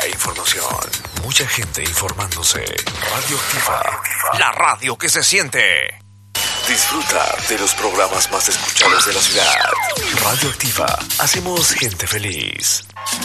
e información. Mucha gente informándose. Radioactiva, la radio que se siente. Disfruta de los programas más escuchados de la ciudad. Radioactiva, hacemos gente feliz.